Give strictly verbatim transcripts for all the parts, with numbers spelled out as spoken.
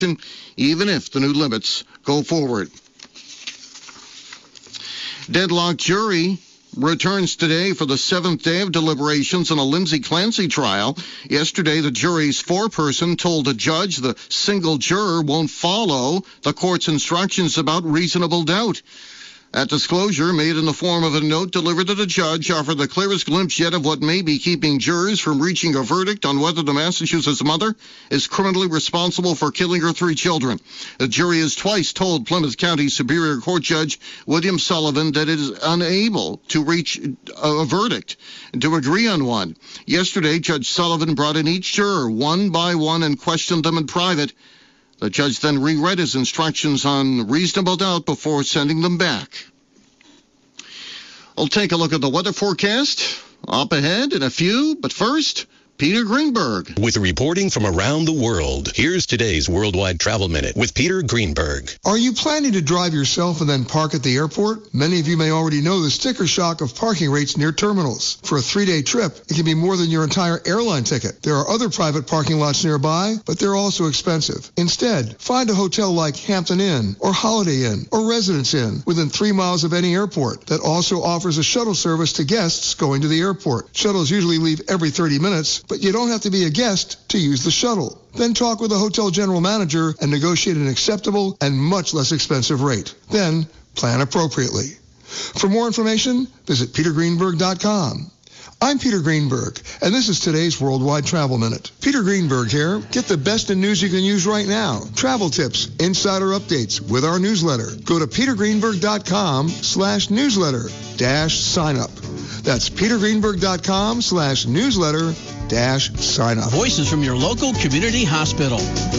even if the new limits go forward. Deadlocked jury returns today for the seventh day of deliberations in a Lindsay Clancy trial. Yesterday, the jury's foreperson told a judge the single juror won't follow the court's instructions about reasonable doubt. That disclosure, made in the form of a note delivered to the judge, offered the clearest glimpse yet of what may be keeping jurors from reaching a verdict on whether the Massachusetts mother is criminally responsible for killing her three children. The jury has twice told Plymouth County Superior Court Judge William Sullivan that it is unable to reach a verdict and to agree on one. Yesterday, Judge Sullivan brought in each juror one by one and questioned them in private. The judge then reread his instructions on reasonable doubt before sending them back. We'll take a look at the weather forecast up ahead in a few, but first, Peter Greenberg. With reporting from around the world, here's today's Worldwide Travel Minute with Peter Greenberg. Are you planning to drive yourself and then park at the airport? Many of you may already know the sticker shock of parking rates near terminals. For a three-day trip, it can be more than your entire airline ticket. There are other private parking lots nearby, but they're also expensive. Instead, find a hotel like Hampton Inn or Holiday Inn or Residence Inn within three miles of any airport that also offers a shuttle service to guests going to the airport. Shuttles usually leave every thirty minutes, but you don't have to be a guest to use the shuttle. Then talk with a hotel general manager and negotiate an acceptable and much less expensive rate. Then plan appropriately. For more information, visit peter greenberg dot com. I'm Peter Greenberg, and this is today's Worldwide Travel Minute. Peter Greenberg here. Get the best in news you can use right now. Travel tips, insider updates with our newsletter. Go to peter greenberg dot com slash newsletter dash sign up. That's peter greenberg dot com slash newsletter dash sign up. Voices from your local community hospital.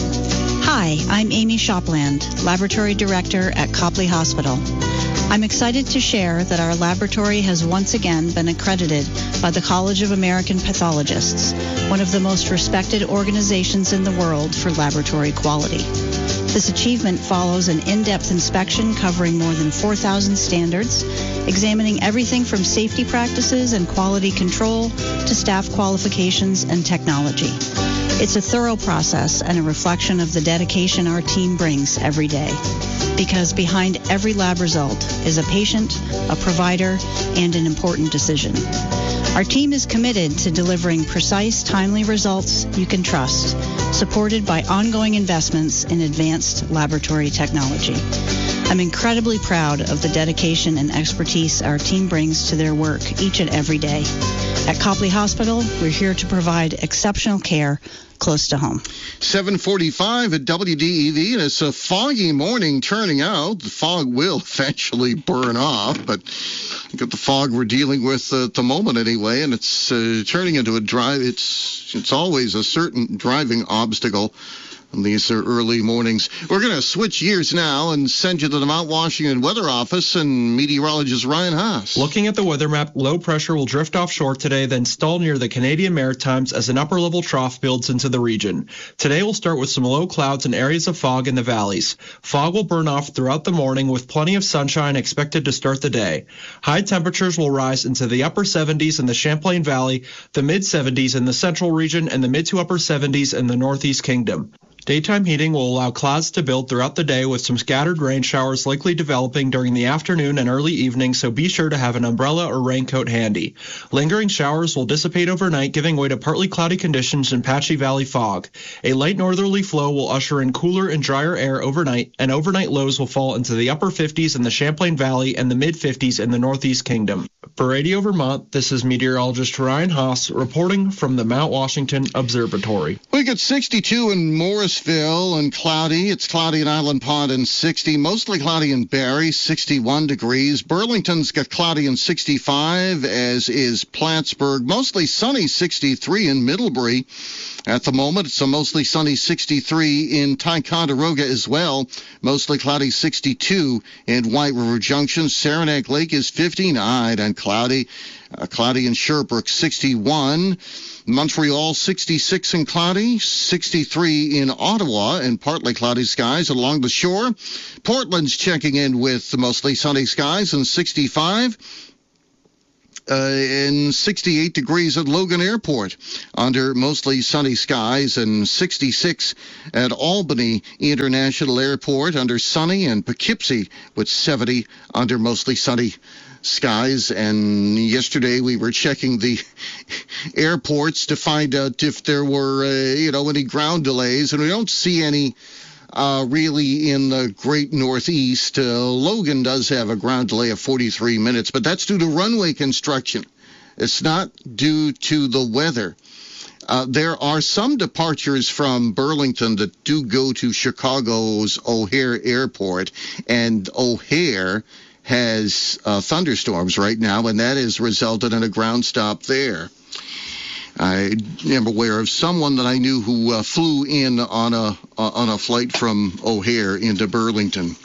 Hi, I'm Amy Shopland, Laboratory Director at Copley Hospital. I'm excited to share that our laboratory has once again been accredited by the College of American Pathologists, one of the most respected organizations in the world for laboratory quality. This achievement follows an in-depth inspection covering more than four thousand standards, examining everything from safety practices and quality control to staff qualifications and technology. It's a thorough process and a reflection of the dedication our team brings every day. Because behind every lab result is a patient, a provider, and an important decision. Our team is committed to delivering precise, timely results you can trust, supported by ongoing investments in advanced laboratory technology. I'm incredibly proud of the dedication and expertise our team brings to their work each and every day. At Copley Hospital, we're here to provide exceptional care close to home. seven forty-five at W D E V, and it's a foggy morning turning out. The fog will eventually burn off, but look at the fog we're dealing with uh, at the moment anyway, and it's uh, turning into a drive. It's, it's always a certain driving obstacle on these uh, early mornings. We're going to switch gears now and send you to the Mount Washington Weather Office and meteorologist Ryan Haas. Looking at the weather map, low pressure will drift offshore today, then stall near the Canadian Maritimes as an upper-level trough builds into the region. Today we'll start with some low clouds and areas of fog in the valleys. Fog will burn off throughout the morning with plenty of sunshine expected to start the day. High temperatures will rise into the upper seventies in the Champlain Valley, the mid-seventies in the central region, and the mid to upper seventies in the Northeast Kingdom. Daytime heating will allow clouds to build throughout the day with some scattered rain showers likely developing during the afternoon and early evening, so be sure to have an umbrella or raincoat handy. Lingering showers will dissipate overnight, giving way to partly cloudy conditions and patchy valley fog. A light northerly flow will usher in cooler and drier air overnight, and overnight lows will fall into the upper fifties in the Champlain Valley and the mid-fifties in the Northeast Kingdom. For Radio Vermont, this is meteorologist Ryan Haas reporting from the Mount Washington Observatory. We got sixty-two in Morrisville and cloudy. It's cloudy in Island Pond and sixty. Mostly cloudy in Barrie, sixty-one degrees. Burlington's got cloudy and sixty-five, as is Plattsburgh. Mostly sunny, sixty-three in Middlebury. At the moment, it's a mostly sunny sixty-three in Ticonderoga as well. Mostly cloudy sixty-two in White River Junction. Saranac Lake is fifty-nine and cloudy. Uh, cloudy in Sherbrooke, sixty-one. Montreal, sixty-six and cloudy. sixty-three in Ottawa and partly cloudy skies along the shore. Portland's checking in with mostly sunny skies and sixty-five. uh, and sixty-eight degrees at Logan Airport under mostly sunny skies, and sixty-six at Albany International Airport under sunny, and Poughkeepsie with seventy under mostly sunny skies. And yesterday we were checking the airports to find out if there were, uh, you know, any ground delays, and we don't see any uh, really in the great Northeast. Uh, Logan does have a ground delay of forty-three minutes, but that's due to runway construction. It's not due to the weather. Uh, there are some departures from Burlington that do go to Chicago's O'Hare Airport, and O'Hare has uh, thunderstorms right now, and that has resulted in a ground stop there. I am aware of someone that I knew who uh, flew in on a uh, on a flight from O'Hare into Burlington.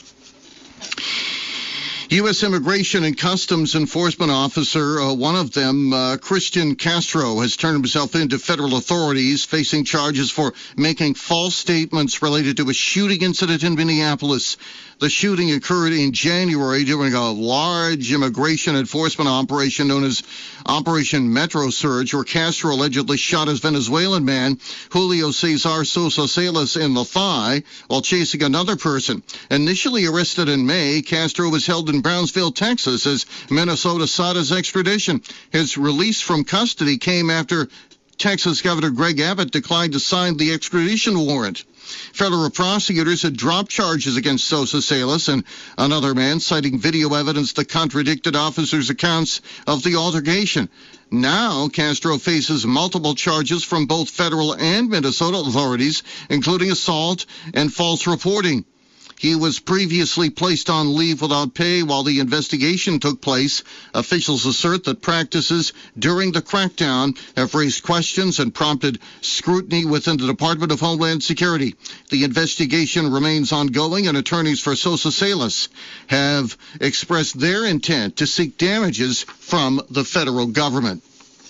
U S Immigration and Customs Enforcement Officer, uh, one of them, uh, Christian Castro, has turned himself into federal authorities, facing charges for making false statements related to a shooting incident in Minneapolis. The shooting occurred in January during a large immigration enforcement operation known as Operation Metro Surge, where Castro allegedly shot his Venezuelan man, Julio Cesar Sosa Salas, in the thigh while chasing another person. Initially arrested in May, Castro was held in Brownsville, Texas, as Minnesota sought his extradition. His release from custody came after Texas Governor Greg Abbott declined to sign the extradition warrant. Federal prosecutors had dropped charges against Sosa Salas and another man, citing video evidence that contradicted officers' accounts of the altercation. Now, Castro faces multiple charges from both federal and Minnesota authorities, including assault and false reporting. He was previously placed on leave without pay while the investigation took place. Officials assert that practices during the crackdown have raised questions and prompted scrutiny within the Department of Homeland Security. The investigation remains ongoing, and attorneys for Sosa Salas have expressed their intent to seek damages from the federal government.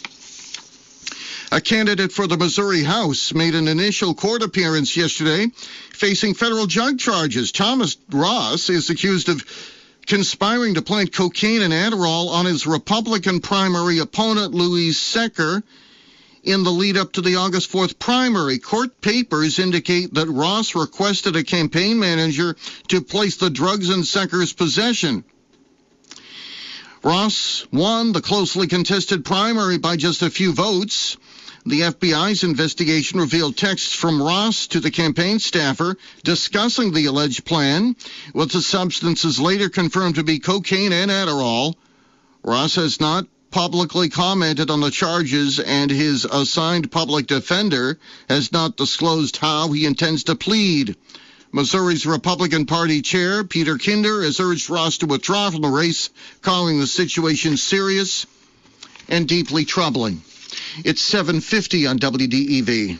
A candidate for the Missouri House made an initial court appearance yesterday, facing federal drug charges. Thomas Ross is accused of conspiring to plant cocaine and Adderall on his Republican primary opponent, Louise Secker, in the lead up to the August fourth primary. Court papers indicate that Ross requested a campaign manager to place the drugs in Secker's possession. Ross won the closely contested primary by just a few votes. The F B I's investigation revealed texts from Ross to the campaign staffer discussing the alleged plan, with the substances later confirmed to be cocaine and Adderall. Ross has not publicly commented on the charges, and his assigned public defender has not disclosed how he intends to plead. Missouri's Republican Party chair, Peter Kinder, has urged Ross to withdraw from the race, calling the situation serious and deeply troubling. It's seven fifty on W D E V.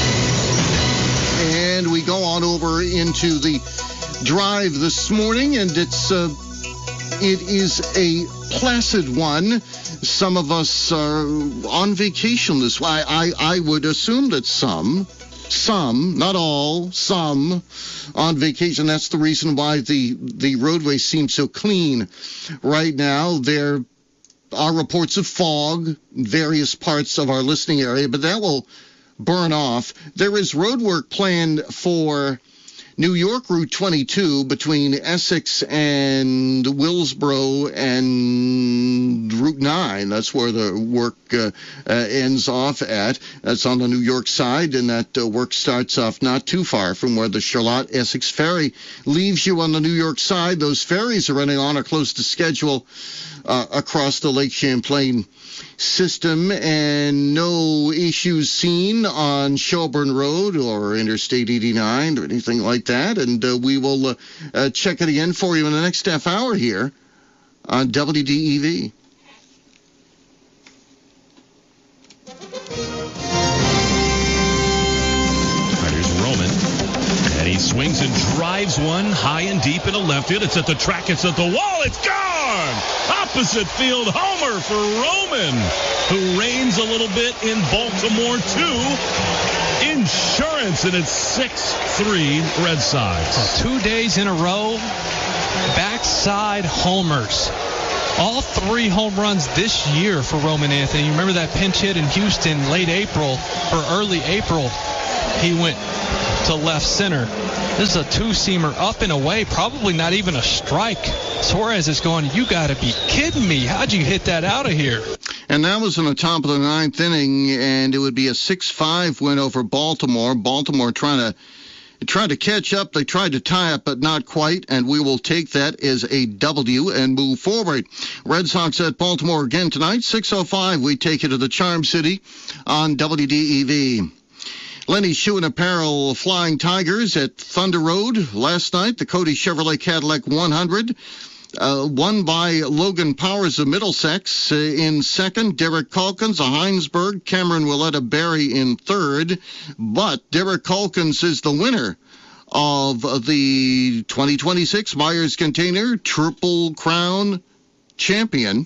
And we go on over into the drive this morning, and it's uh, it is a placid one. Some of us are on vacation this way. I, I, I would assume that some, some, not all, some on vacation. That's the reason why the, the roadways seem so clean right now. They're are reports of fog in various parts of our listening area, but that will burn off. There is road work planned for New York Route twenty-two between Essex and Willsboro and Route nine. That's where the work uh, uh, ends off at. That's on the New York side, and that uh, work starts off not too far from where the Charlotte-Essex ferry leaves you on the New York side. Those ferries are running on or close to schedule uh, across the Lake Champlain system, and no issues seen on Shelburne Road or Interstate eighty-nine or anything like that. And uh, we will uh, uh, check it again for you in the next half hour here on W D E V. Here's Roman, and he swings and drives one high and deep into left field. It's at the track, it's at the wall, it's gone! Opposite field homer for Roman, who reigns a little bit in Baltimore too. Insurance, and it's six three Red Sox. So two days in a row, backside homers. all three home runs this year for Roman Anthony. You remember that pinch hit in Houston late April or early April? He went to left center. This is a two-seamer up and away, probably not even a strike. Suarez is going, you got to be kidding me. How'd you hit that out of here? And that was in the top of the ninth inning, and it would be a six five win over Baltimore. Baltimore trying to tried to catch up. They tried to tie up, but not quite, and we will take that as a W and move forward. Red Sox at Baltimore again tonight, six oh five. We take you to the Charm City on W D E V. Lenny Shoe and Apparel Flying Tigers at Thunder Road last night. The Cody Chevrolet Cadillac one hundred. Uh, won by Logan Powers of Middlesex uh, in second. Derek Calkins of Heinsberg. Cameron Willetta Berry in third. But Derek Calkins is the winner of the twenty twenty-six Myers Container Triple Crown Champion.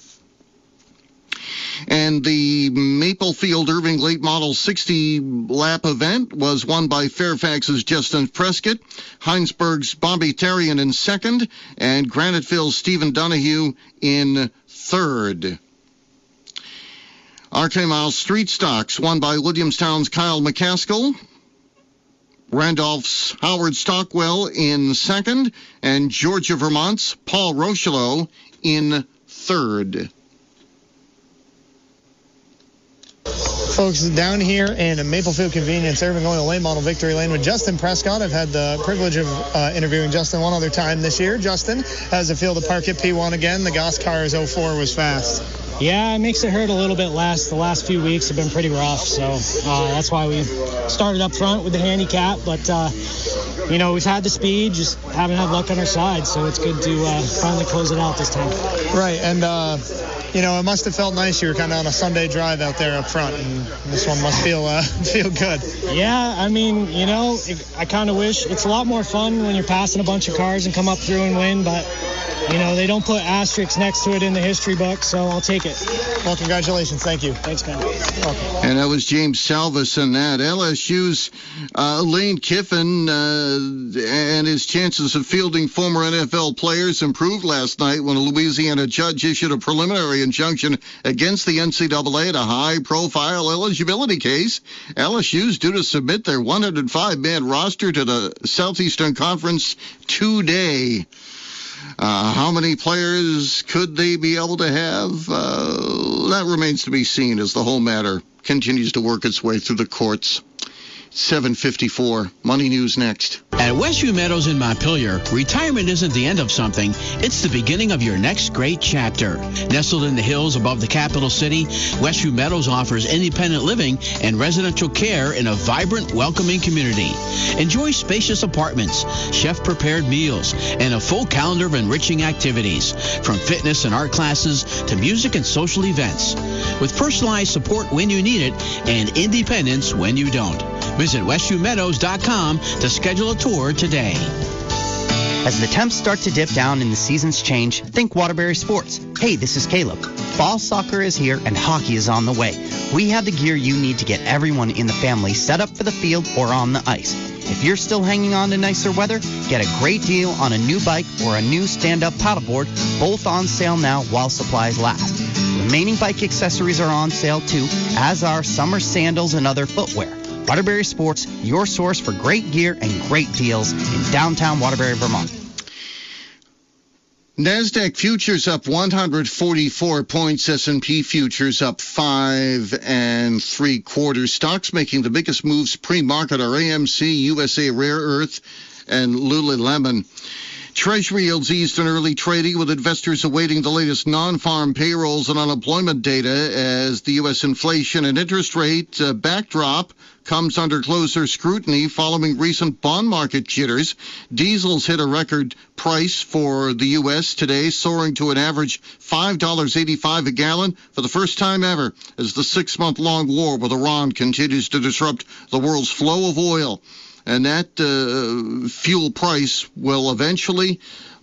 And the Maplefield Irving Late Model sixty lap event was won by Fairfax's Justin Prescott, Heinsberg's Bobby Therrien in second, and Graniteville's Stephen Donahue in third. R K Miles Street Stocks won by Williamstown's Kyle McCaskill, Randolph's Howard Stockwell in second, and Georgia, Vermont's Paul Rochelot in third. Folks, down here in Maplefield Convenience, Irving going to late model Victory Lane with Justin Prescott. I've had the privilege of uh, interviewing Justin one other time this year. Justin, how's it feel to park at P one again? The Goss Cars oh four was fast. Yeah, it makes it hurt a little bit less. The last few weeks have been pretty rough, so uh, that's why we started up front with the handicap. But, uh, you know, we've had the speed, just haven't had luck on our side, so it's good to uh, finally close it out this time. Right, and, uh, you know, it must have felt nice. You were kind of on a Sunday drive out there up front, and this one must feel uh, feel good. Yeah, I mean, you know, it, I kind of wish it's a lot more fun when you're passing a bunch of cars and come up through and win, but, you know, they don't put asterisks next to it in the history book, so I'll take it. Well, congratulations. Thank you. Thanks, man. Okay. And that was James Salvis in that. L S U's uh, Lane Kiffin uh, and his chances of fielding former N F L players improved last night when a Louisiana judge issued a preliminary injunction against the N C double A in a high-profile eligibility case. L S U's due to submit their one hundred five man roster to the Southeastern Conference today. Uh, how many players could they be able to have? Uh, that remains to be seen as the whole matter continues to work its way through the courts. seven fifty-four. Money News next. At Westview Meadows in Montpelier, retirement isn't the end of something. It's the beginning of your next great chapter. Nestled in the hills above the capital city, Westview Meadows offers independent living and residential care in a vibrant, welcoming community. Enjoy spacious apartments, chef-prepared meals, and a full calendar of enriching activities, from fitness and art classes to music and social events. With personalized support when you need it and independence when you don't. Visit westview meadows dot com to schedule a tour today. As the temps start to dip down and the seasons change, think Waterbury Sports. Hey, this is Caleb. Fall soccer is here and hockey is on the way. We have the gear you need to get everyone in the family set up for the field or on the ice. If you're still hanging on to nicer weather, get a great deal on a new bike or a new stand-up paddleboard, both on sale now while supplies last. Remaining bike accessories are on sale too, as are summer sandals and other footwear. Waterbury Sports, your source for great gear and great deals in downtown Waterbury, Vermont. NASDAQ futures up one hundred forty-four points. S and P futures up five and three quarters. Stocks making the biggest moves pre-market are A M C, U S A Rare Earth, and Lululemon. Treasury yields eased in early trading, with investors awaiting the latest non-farm payrolls and unemployment data as the U S inflation and interest rate uh, backdrop comes under closer scrutiny following recent bond market jitters. Diesel's hit a record price for the U S today, soaring to an average five dollars and eighty-five cents a gallon for the first time ever, as the six-month-long war with Iran continues to disrupt the world's flow of oil. And that uh, fuel price will eventually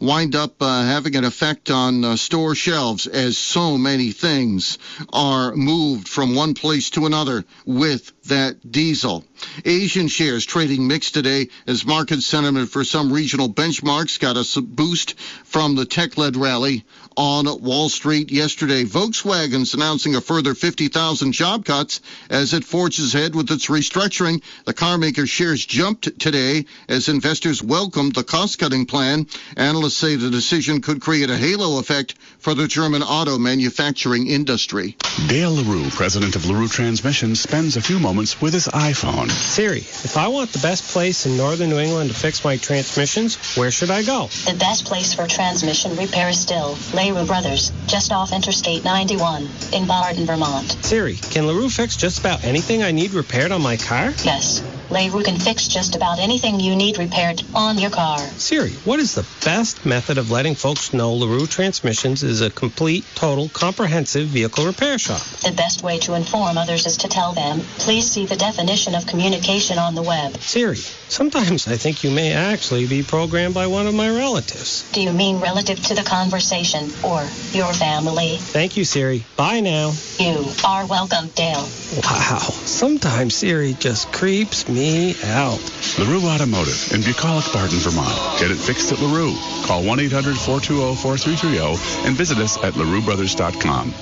wind up uh, having an effect on uh, store shelves as so many things are moved from one place to another with that diesel. Asian shares trading mixed today as market sentiment for some regional benchmarks got a boost from the tech-led rally on Wall Street yesterday. Volkswagen's announcing a further fifty thousand job cuts as it forges ahead with its restructuring. The carmaker shares jumped today as investors welcomed the cost-cutting plan. Analysts say the decision could create a halo effect for the German auto manufacturing industry. Dale LaRue, president of LaRue Transmissions, spends a few moments with his iPhone. Siri, if I want the best place in northern New England to fix my transmissions, where should I go? The best place for transmission repair is still LaRue Brothers, just off Interstate ninety-one in Barden, Vermont. Siri, can LaRue fix just about anything I need repaired on my car? Yes. LaRue can fix just about anything you need repaired on your car. Siri, what is the best method of letting folks know LaRue Transmissions is a complete, total, comprehensive vehicle repair shop? The best way to inform others is to tell them, please see the definition of communication on the web. Siri, sometimes I think you may actually be programmed by one of my relatives. Do you mean relative to the conversation or your family? Thank you, Siri. Bye now. You are welcome, Dale. Wow. Sometimes Siri just creeps me out. LaRue Automotive in Bucolic, Barton, Vermont. Get it fixed at LaRue. Call one eight hundred, four two zero, four three three zero and visit us at LaRue Brothers dot com.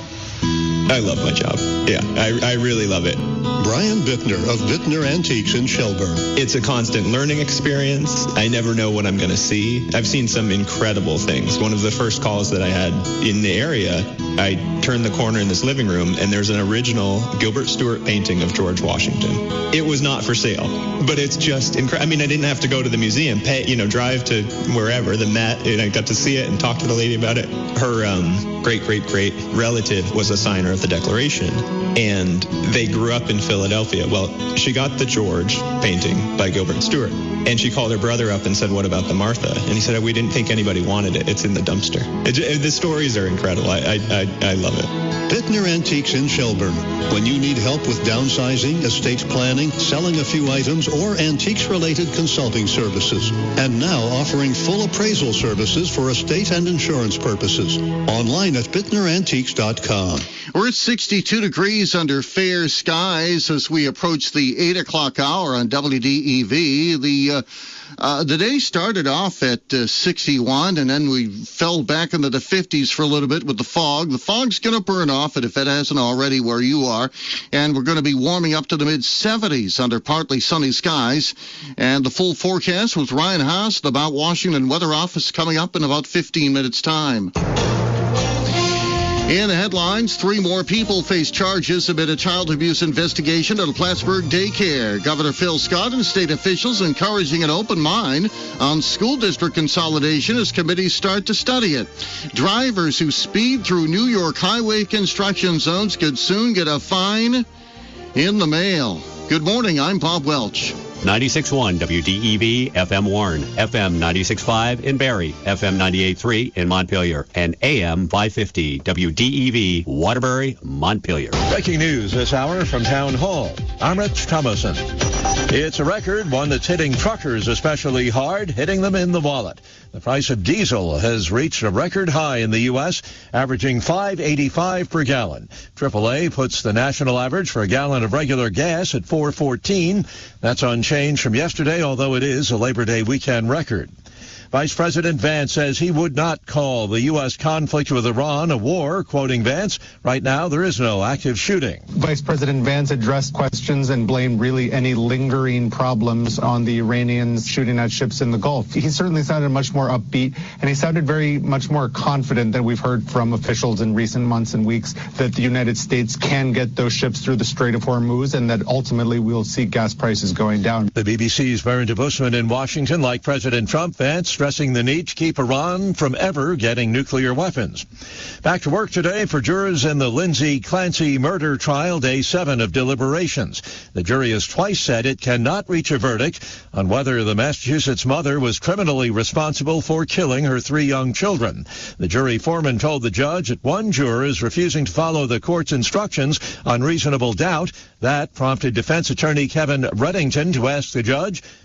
I love my job. Yeah, I, I really love it. Brian Bittner of Bittner Antiques in Shelburne. It's a constant learning experience. I never know what I'm going to see. I've seen some incredible things. One of the first calls that I had in the area, I turned the corner in this living room, and there's an original Gilbert Stuart painting of George Washington. It was not for sale, but it's just incredible. I mean, I didn't have to go to the museum, pay, you know, drive to wherever, the Met, and I got to see it and talk to the lady about it. Her um, great-great-great relative was a signer of the Declaration, and they grew up in Philadelphia. Well, she got the George painting by Gilbert Stuart, and she called her brother up and said, what about the Martha? And he said, we didn't think anybody wanted it. It's in the dumpster. It, it, the stories are incredible. I, I, I, I love it. Bittner Antiques in Shelburne. When you need help with downsizing, estate planning, selling a few items, or antiques-related consulting services. And now offering full appraisal services for estate and insurance purposes. Online at bittner antiques dot com. We're at sixty-two degrees under fair skies as we approach the eight o'clock hour on W D E V. The uh, uh, the day started off at uh, sixty-one, and then we fell back into the fifties for a little bit with the fog. The fog's going to burn off it if it hasn't already where you are, and we're going to be warming up to the mid-seventies under partly sunny skies. And the full forecast with Ryan Haas, the Mount Washington Weather Office, coming up in about fifteen minutes' time. In the headlines, three more people face charges amid a child abuse investigation at a Plattsburgh daycare. Governor Phil Scott and state officials encouraging an open mind on school district consolidation as committees start to study it. Drivers who speed through New York highway construction zones could soon get a fine in the mail. Good morning, I'm Bob Welch. ninety-six point one W D E V, F M Warren, F M ninety-six point five in Barrie, F M ninety-eight point three in Montpelier, and A M five fifty W D E V, Waterbury, Montpelier. Breaking news this hour from Town Hall. I'm Rich Thomason. It's a record, one that's hitting truckers especially hard, hitting them in the wallet. The price of diesel has reached a record high in the U S, averaging five dollars and eighty-five cents per gallon. triple A puts the national average for a gallon of regular gas at four dollars and fourteen cents. That's unchanged from yesterday, although it is a Labor Day weekend record. Vice President Vance says he would not call the U S conflict with Iran a war. Quoting Vance, right now there is no active shooting. Vice President Vance addressed questions and blamed really any lingering problems on the Iranians shooting at ships in the Gulf. He certainly sounded much more upbeat, and he sounded very much more confident than we've heard from officials in recent months and weeks that the United States can get those ships through the Strait of Hormuz and that ultimately we'll see gas prices going down. The B B C's Verinda Bushman in Washington, like President Trump, Vance stressing the need to keep Iran from ever getting nuclear weapons. Back to work today for jurors in the Lindsay Clancy murder trial, day seven of deliberations. The jury has twice said it cannot reach a verdict on whether the Massachusetts mother was criminally responsible for killing her three young children. The jury foreman told the judge that one juror is refusing to follow the court's instructions on reasonable doubt. That prompted defense attorney Kevin Reddington to ask the judge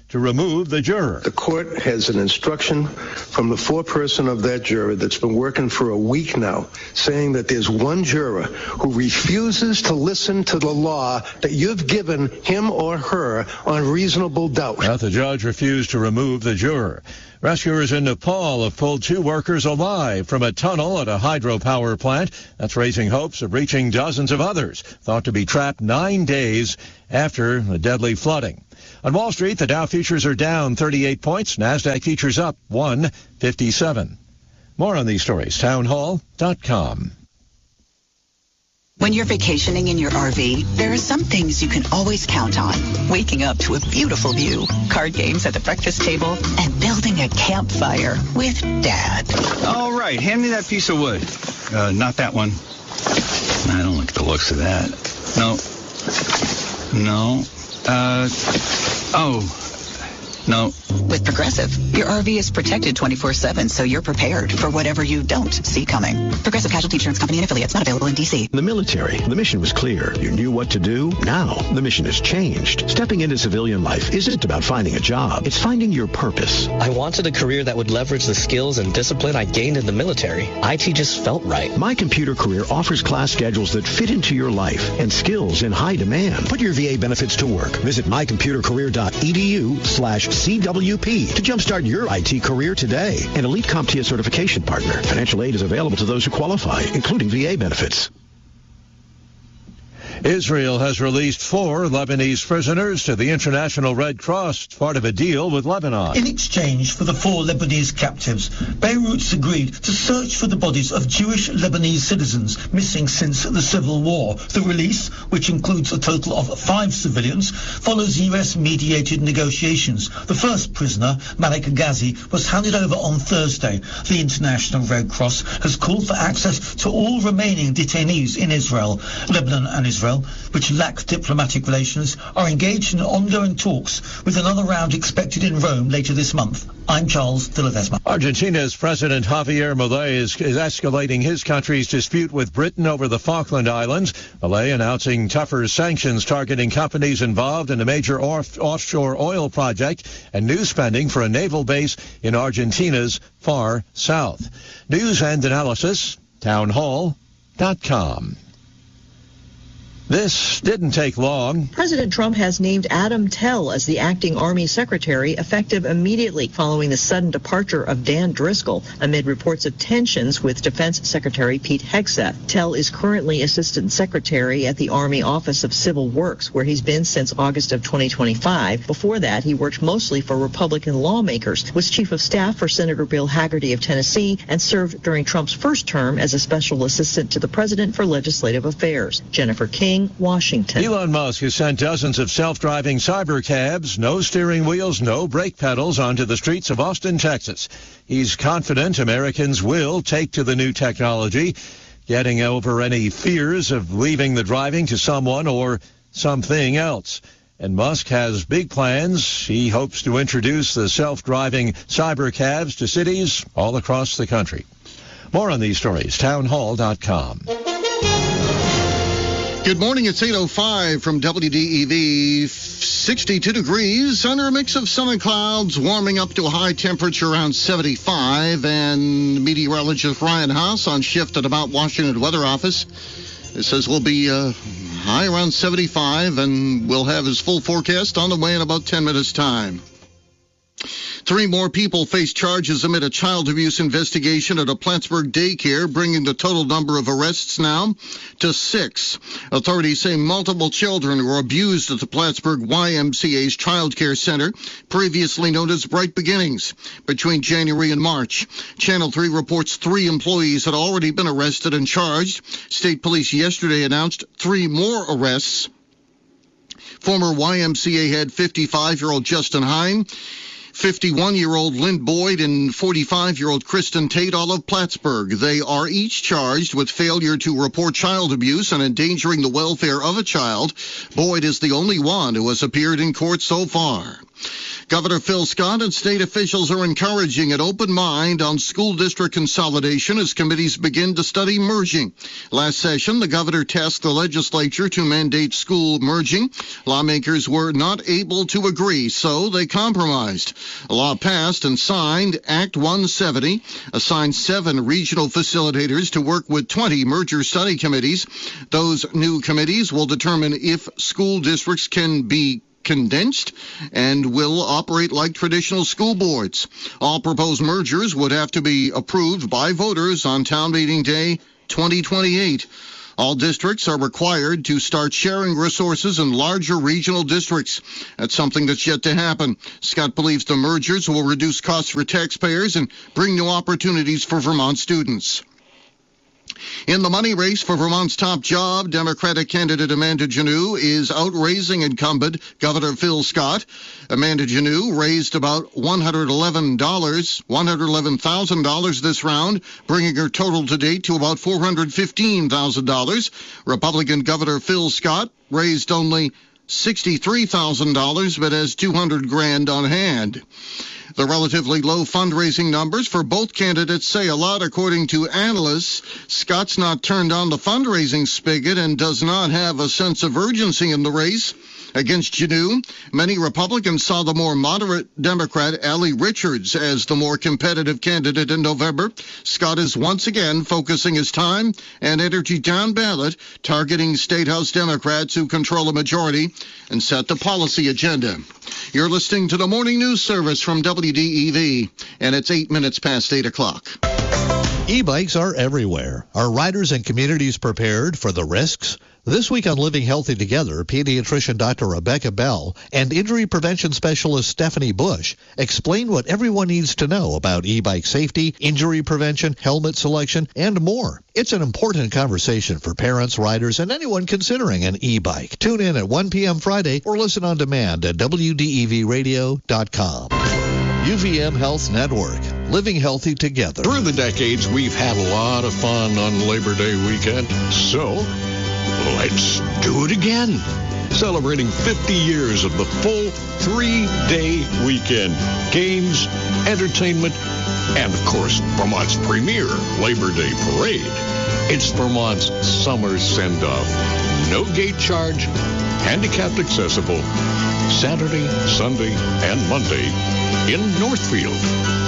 to remove the juror. The court has an instruction from the foreperson of that juror that's been working for a week now, saying that there's one juror who refuses to listen to the law that you've given him or her on reasonable doubt. But the judge refused to remove the juror. Rescuers in Nepal have pulled two workers alive from a tunnel at a hydropower plant. That's raising hopes of reaching dozens of others, thought to be trapped nine days after the deadly flooding. On Wall Street, the Dow futures are down thirty-eight points. NASDAQ futures up one fifty-seven. More on these stories, town hall dot com. When you're vacationing in your R V, there are some things you can always count on. Waking up to a beautiful view, card games at the breakfast table, and building a campfire with Dad. All right, hand me that piece of wood. Uh, not that one. I don't like the looks of that. No. No. Uh, oh. No. With Progressive, your R V is protected twenty-four seven, so you're prepared for whatever you don't see coming. Progressive Casualty Insurance Company and affiliates, not available in D C. The military, the mission was clear. You knew what to do. Now, the mission has changed. Stepping into civilian life isn't about finding a job. It's finding your purpose. I wanted a career that would leverage the skills and discipline I gained in the military. I T just felt right. My Computer Career offers class schedules that fit into your life and skills in high demand. Put your V A benefits to work. Visit my computer career dot e d u slash C W P to jumpstart your I T career today. An elite CompTIA certification partner. Financial aid is available to those who qualify, including V A benefits. Israel has released four Lebanese prisoners to the International Red Cross, part of a deal with Lebanon. In exchange for the four Lebanese captives, Beirut's agreed to search for the bodies of Jewish Lebanese citizens missing since the civil war. The release, which includes a total of five civilians, follows U S-mediated negotiations. The first prisoner, Malik Ghazi, was handed over on Thursday. The International Red Cross has called for access to all remaining detainees in Israel. Lebanon and Israel, which lack diplomatic relations, are engaged in ongoing talks, with another round expected in Rome later this month. I'm Charles de Ledesma. Argentina's President Javier Milei is, is escalating his country's dispute with Britain over the Falkland Islands. Milei announcing tougher sanctions targeting companies involved in a major off- offshore oil project and new spending for a naval base in Argentina's far south. News and analysis, town hall dot com. This didn't take long. President Trump has named Adam Tell as the acting Army Secretary, effective immediately following the sudden departure of Dan Driscoll amid reports of tensions with Defense Secretary Pete Hegseth. Tell is currently Assistant Secretary at the Army Office of Civil Works, where he's been since August of twenty twenty-five. Before that, he worked mostly for Republican lawmakers, was Chief of Staff for Senator Bill Hagerty of Tennessee, and served during Trump's first term as a Special Assistant to the President for Legislative Affairs. Jennifer King, Washington. Elon Musk has sent dozens of self-driving cyber cabs, no steering wheels, no brake pedals, onto the streets of Austin, Texas. He's confident Americans will take to the new technology, getting over any fears of leaving the driving to someone or something else. And Musk has big plans. He hopes to introduce the self-driving cyber cabs to cities all across the country. More on these stories, town hall dot com. Good morning. It's eight oh five from W D E V. sixty-two degrees under a mix of sun and clouds, warming up to a high temperature around seventy-five. And meteorologist Ryan Haas on shift at the Mount Washington Weather Office. It says we'll be uh, high around seventy-five, and we'll have his full forecast on the way in about ten minutes' time. Three more people face charges amid a child abuse investigation at a Plattsburgh daycare, bringing the total number of arrests now to six. Authorities say multiple children were abused at the Plattsburgh Y M C A's Child Care Center, previously known as Bright Beginnings, between January and March. Channel three reports three employees had already been arrested and charged. State police yesterday announced three more arrests. Former Y M C A head fifty-five-year-old Justin Hine, fifty-one-year-old Lynn Boyd, and forty-five-year-old Kristen Tate, all of Plattsburgh. They are each charged with failure to report child abuse and endangering the welfare of a child. Boyd is the only one who has appeared in court so far. Governor Phil Scott and state officials are encouraging an open mind on school district consolidation as committees begin to study merging. Last session, the governor tasked the legislature to mandate school merging. Lawmakers were not able to agree, so they compromised. A law passed and signed Act one seventy, assigned seven regional facilitators to work with twenty merger study committees. Those new committees will determine if school districts can be condensed and will operate like traditional school boards. All proposed mergers would have to be approved by voters on town meeting day twenty twenty-eight. All districts are required to start sharing resources in larger regional districts. That's something that's yet to happen. Scott believes the mergers will reduce costs for taxpayers and bring new opportunities for Vermont students. In the money race for Vermont's top job, Democratic candidate Amanda Janot is outraising incumbent Governor Phil Scott. Amanda Janot raised about one hundred eleven dollars, one hundred eleven thousand dollars this round, bringing her total to date to about four hundred fifteen thousand dollars. Republican Governor Phil Scott raised only sixty-three thousand dollars, but has two hundred grand on hand. The relatively low fundraising numbers for both candidates say a lot, according to analysts. Scott's not turned on the fundraising spigot and does not have a sense of urgency in the race. Against Janot, many Republicans saw the more moderate Democrat Allie Richards as the more competitive candidate in November. Scott is once again focusing his time and energy down ballot, targeting State House Democrats who control a majority and set the policy agenda. You're listening to the Morning News Service from W D E V, and it's eight minutes past eight o'clock. E-bikes are everywhere. Are riders and communities prepared for the risks? This week on Living Healthy Together, pediatrician Doctor Rebecca Bell and injury prevention specialist Stephanie Bush explain what everyone needs to know about e-bike safety, injury prevention, helmet selection, and more. It's an important conversation for parents, riders, and anyone considering an e-bike. Tune in at one p.m. Friday or listen on demand at W D E V radio dot com. U V M Health Network. Living healthy together. Through the decades, we've had a lot of fun on Labor Day weekend, so let's do it again. Celebrating fifty years of the full three-day weekend. Games, entertainment, and, of course, Vermont's premier Labor Day parade. It's Vermont's summer send-off. No gate charge, handicapped accessible, Saturday, Sunday, and Monday in Northfield.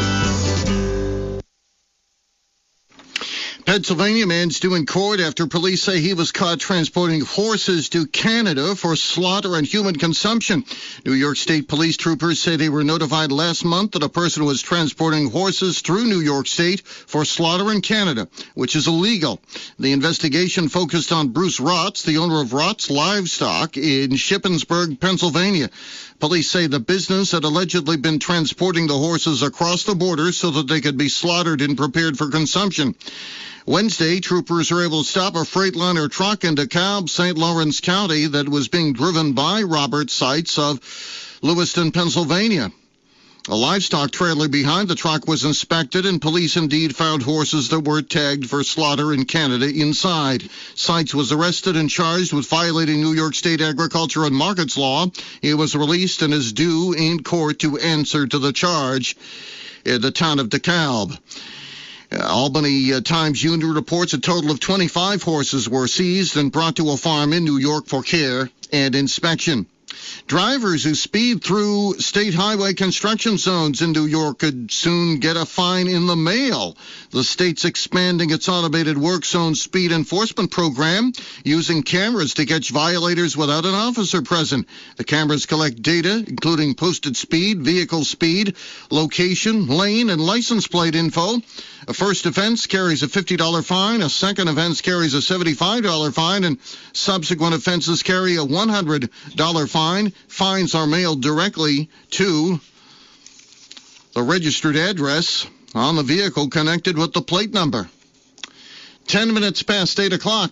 Pennsylvania man's due in court after police say he was caught transporting horses to Canada for slaughter and human consumption. New York State police troopers say they were notified last month that a person was transporting horses through New York State for slaughter in Canada, which is illegal. The investigation focused on Bruce Rotz, the owner of Rotz Livestock in Shippensburg, Pennsylvania. Police say the business had allegedly been transporting the horses across the border so that they could be slaughtered and prepared for consumption. Wednesday, troopers were able to stop a Freightliner truck in DeKalb, Saint Lawrence County that was being driven by Robert Seitz of Lewiston, Pennsylvania. A livestock trailer behind the truck was inspected, and police indeed found horses that were tagged for slaughter in Canada inside. Seitz was arrested and charged with violating New York State Agriculture and Markets law. He was released and is due in court to answer to the charge in the town of DeKalb. Uh, Albany uh, Times Union reports a total of twenty-five horses were seized and brought to a farm in New York for care and inspection. Drivers who speed through state highway construction zones in New York could soon get a fine in the mail. The state's expanding its automated work zone speed enforcement program using cameras to catch violators without an officer present. The cameras collect data, including posted speed, vehicle speed, location, lane, and license plate info. A first offense carries a fifty dollars fine, a second offense carries a seventy-five dollars fine, and subsequent offenses carry a one hundred dollars fine. Fines are mailed directly to the registered address on the vehicle connected with the plate number. Ten minutes past eight o'clock.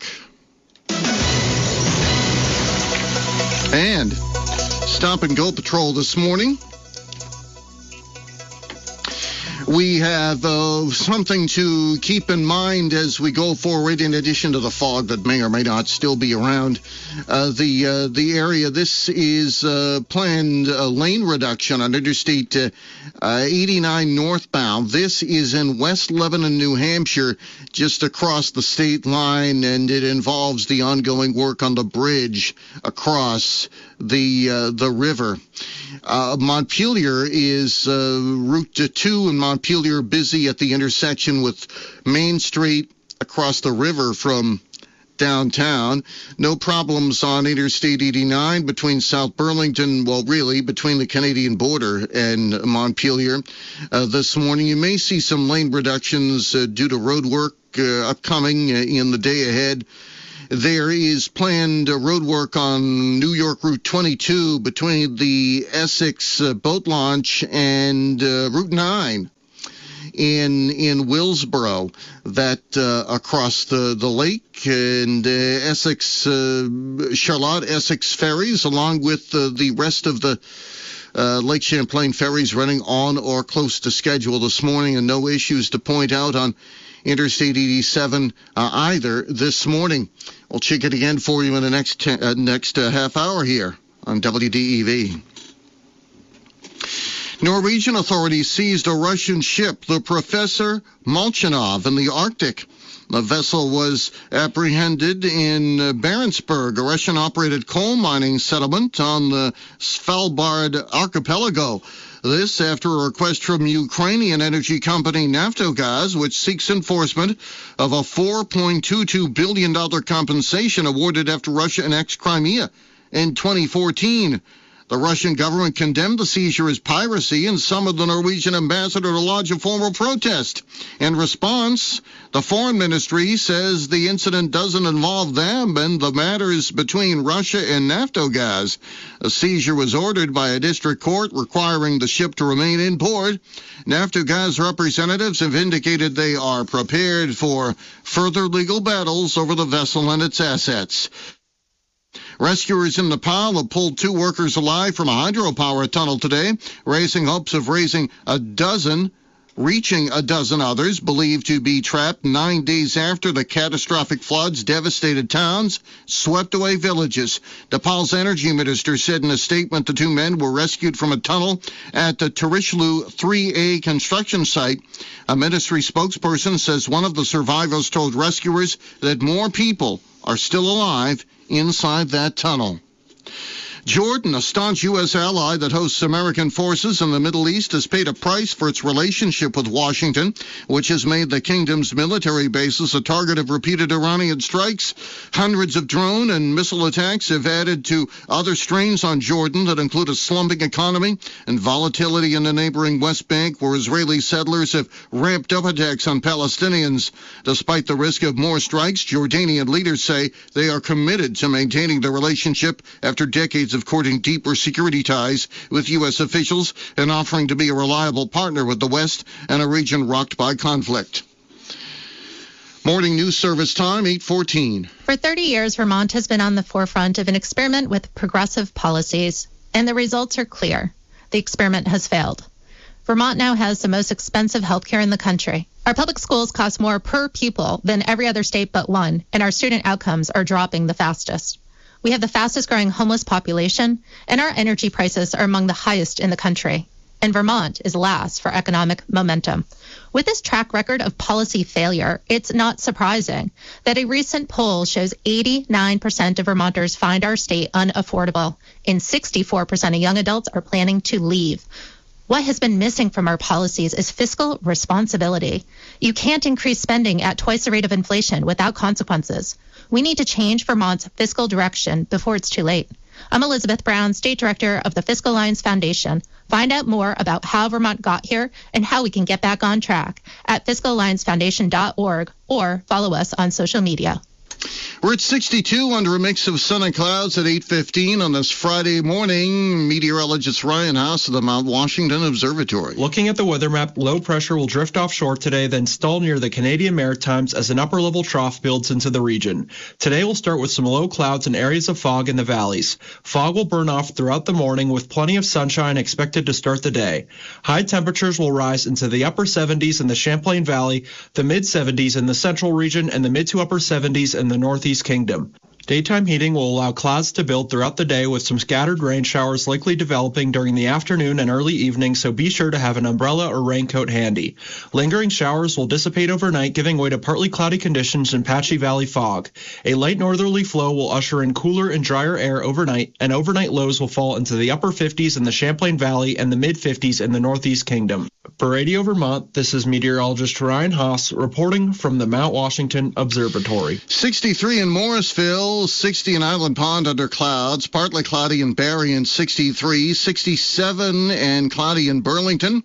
And Stop and Go Patrol this morning. We have uh, something to keep in mind as we go forward, in addition to the fog that may or may not still be around uh, the uh, the area. This is uh, planned uh, lane reduction on Interstate uh, uh, eighty-nine northbound. This is in West Lebanon, New Hampshire, just across the state line, and it involves the ongoing work on the bridge across the uh, the river. Uh, Montpelier is uh, Route two in Montpelier, busy at the intersection with Main Street across the river from downtown. No problems on Interstate eighty-nine between South Burlington, well, really, between the Canadian border and Montpelier. Uh, this morning, you may see some lane reductions uh, due to road work uh, upcoming uh, in the day ahead. There is planned uh, road work on New York Route twenty-two between the Essex uh, boat launch and uh, Route nine in in Willsboro, that uh, across the, the lake, and uh, Essex, uh, Charlotte Essex ferries, along with uh, the rest of the Uh, Lake Champlain ferries running on or close to schedule this morning, and no issues to point out on Interstate eighty-seven uh, either this morning. We'll check it again for you in the next ten, uh, next uh, half hour here on W D E V. Norwegian authorities seized a Russian ship, the Professor Molchanov, in the Arctic. The vessel was apprehended in Barentsburg, a Russian-operated coal mining settlement on the Svalbard archipelago. This after a request from Ukrainian energy company Naftogaz, which seeks enforcement of a four point two two billion dollars compensation awarded after Russia annexed Crimea in twenty fourteen. The Russian government condemned the seizure as piracy and summoned the Norwegian ambassador to lodge a formal protest. In response, the foreign ministry says the incident doesn't involve them and the matter is between Russia and Naftogaz. A seizure was ordered by a district court requiring the ship to remain in port. Naftogaz representatives have indicated they are prepared for further legal battles over the vessel and its assets. Rescuers in Nepal have pulled two workers alive from a hydropower tunnel today, raising hopes of raising a dozen, reaching a dozen others believed to be trapped nine days after the catastrophic floods devastated towns, swept away villages. Nepal's energy minister said in a statement the two men were rescued from a tunnel at the Tirishlu three A construction site. A ministry spokesperson says one of the survivors told rescuers that more people are still alive inside that tunnel. Jordan, a staunch U S ally that hosts American forces in the Middle East, has paid a price for its relationship with Washington, which has made the kingdom's military bases a target of repeated Iranian strikes. Hundreds of drone and missile attacks have added to other strains on Jordan that include a slumping economy and volatility in the neighboring West Bank, where Israeli settlers have ramped up attacks on Palestinians. Despite the risk of more strikes, Jordanian leaders say they are committed to maintaining the relationship after decades of courting deeper security ties with U S officials and offering to be a reliable partner with the West and a region rocked by conflict. Morning news service time, eight fourteen. For thirty years, Vermont has been on the forefront of an experiment with progressive policies, and the results are clear. The experiment has failed. Vermont now has the most expensive health care in the country. Our public schools cost more per pupil than every other state but one, and our student outcomes are dropping the fastest. We have the fastest growing homeless population, and our energy prices are among the highest in the country. And Vermont is last for economic momentum. With this track record of policy failure, it's not surprising that a recent poll shows eighty-nine percent of Vermonters find our state unaffordable, and sixty-four percent of young adults are planning to leave. What has been missing from our policies is fiscal responsibility. You can't increase spending at twice the rate of inflation without consequences. We need to change Vermont's fiscal direction before it's too late. I'm Elizabeth Brown, State Director of the Fiscal Alliance Foundation. Find out more about how Vermont got here and how we can get back on track at fiscal alliance foundation dot org or follow us on social media. We're at sixty-two under a mix of sun and clouds at eight fifteen on this Friday morning. Meteorologist Ryan Haas of the Mount Washington Observatory. Looking at the weather map, low pressure will drift offshore today, then stall near the Canadian Maritimes as an upper-level trough builds into the region. Today will start with some low clouds and areas of fog in the valleys. Fog will burn off throughout the morning with plenty of sunshine expected to start the day. High temperatures will rise into the upper seventies in the Champlain Valley, the mid-seventies in the central region, and the mid to upper seventies in the northeast Kingdom. Daytime heating will allow clouds to build throughout the day with some scattered rain showers likely developing during the afternoon and early evening, so be sure to have an umbrella or raincoat handy. Lingering showers will dissipate overnight, giving way to partly cloudy conditions and patchy valley fog. A light northerly flow will usher in cooler and drier air overnight, and overnight lows will fall into the upper fifties in the Champlain Valley and the mid-fifties in the northeast Kingdom. For Radio Vermont, this is meteorologist Ryan Haas reporting from the Mount Washington Observatory. sixty-three in Morrisville, sixty in Island Pond under clouds, partly cloudy in Barrie and sixty-three, sixty-seven and cloudy in Burlington.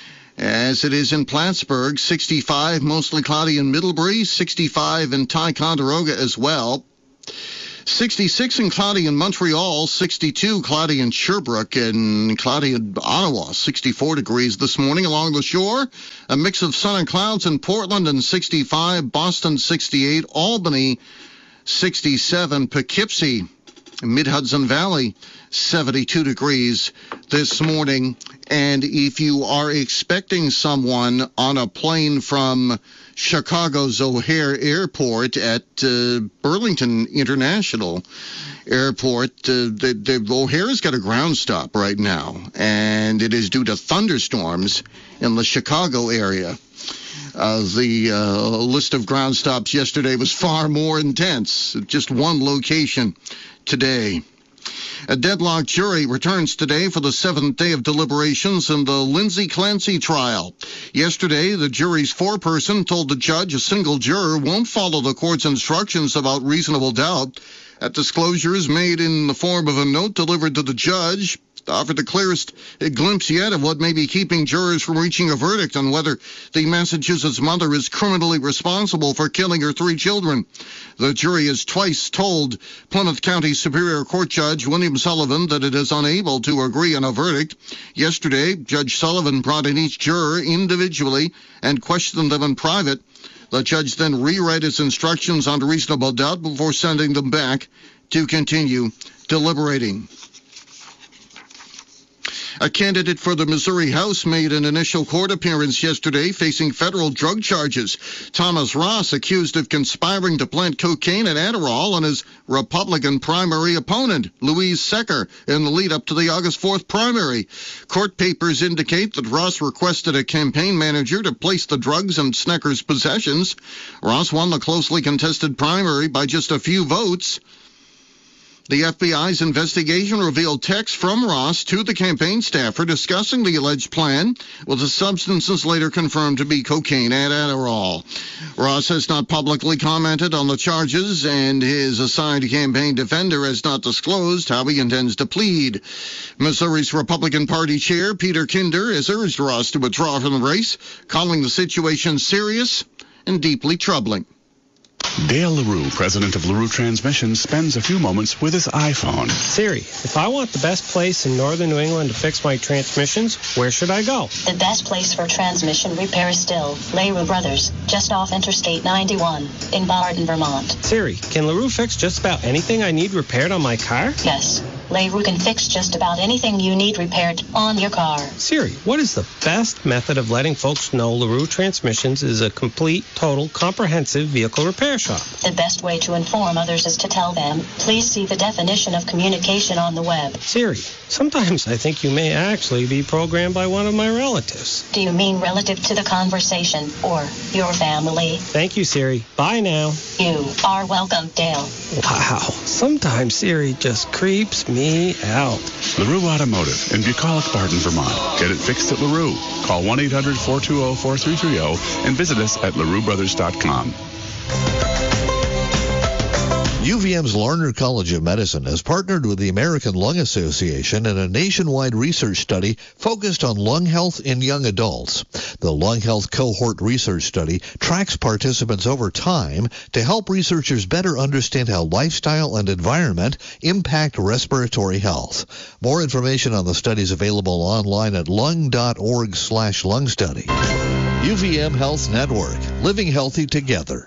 As it is in Plattsburgh, sixty-five, mostly cloudy in Middlebury, sixty-five in Ticonderoga as well. sixty-six and cloudy in Montreal, sixty-two cloudy in Sherbrooke, and cloudy in Ottawa, sixty-four degrees this morning along the shore. A mix of sun and clouds in Portland and sixty-five, Boston sixty-eight, Albany sixty-seven, Poughkeepsie, Mid-Hudson Valley seventy-two degrees this morning. And if you are expecting someone on a plane from Chicago's O'Hare Airport at uh, Burlington International Airport, uh, the, the O'Hare's got a ground stop right now, and it is due to thunderstorms in the Chicago area. Uh, the uh, list of ground stops yesterday was far more intense. Just one location today. A deadlocked jury returns today for the seventh day of deliberations in the Lindsay Clancy trial. Yesterday, the jury's foreperson told the judge a single juror won't follow the court's instructions about reasonable doubt. That disclosure is made in the form of a note delivered to the judge, offered the clearest glimpse yet of what may be keeping jurors from reaching a verdict on whether the Massachusetts mother is criminally responsible for killing her three children. The jury has twice told Plymouth County Superior Court Judge William Sullivan that it is unable to agree on a verdict. Yesterday, Judge Sullivan brought in each juror individually and questioned them in private. The judge then reread his instructions on reasonable doubt before sending them back to continue deliberating. A candidate for the Missouri House made an initial court appearance yesterday facing federal drug charges. Thomas Ross, accused of conspiring to plant cocaine and Adderall on his Republican primary opponent, Louise Secker, in the lead-up to the August fourth primary. Court papers indicate that Ross requested a campaign manager to place the drugs in Snecker's possessions. Ross won the closely contested primary by just a few votes. The F B I's investigation revealed texts from Ross to the campaign staffer discussing the alleged plan, with the substances later confirmed to be cocaine and Adderall. Ross has not publicly commented on the charges, and his assigned campaign defender has not disclosed how he intends to plead. Missouri's Republican Party chair, Peter Kinder, has urged Ross to withdraw from the race, calling the situation serious and deeply troubling. Dale LaRue, president of LaRue Transmission, spends a few moments with his iPhone. Siri, if I want the best place in northern New England to fix my transmissions, where should I go? The best place for transmission repair is still LaRue Brothers, just off Interstate ninety-one in Barden, Vermont. Siri, can LaRue fix just about anything I need repaired on my car? Yes. LaRue can fix just about anything you need repaired on your car. Siri, what is the best method of letting folks know LaRue Transmissions is a complete, total, comprehensive vehicle repair shop? The best way to inform others is to tell them, please see the definition of communication on the web. Siri, sometimes I think you may actually be programmed by one of my relatives. Do you mean relative to the conversation or your family? Thank you, Siri. Bye now. You are welcome, Dale. Wow. Sometimes Siri just creeps me out. LaRue Automotive in Bucolic, Barden, Vermont. Get it fixed at LaRue. Call one eight hundred four two zero four three three zero and visit us at LaRue Brothers dot com. U V M's Larner College of Medicine has partnered with the American Lung Association in a nationwide research study focused on lung health in young adults. The Lung Health Cohort Research Study tracks participants over time to help researchers better understand how lifestyle and environment impact respiratory health. More information on the study is available online at lung.org slash lung study. U V M Health Network, living healthy together.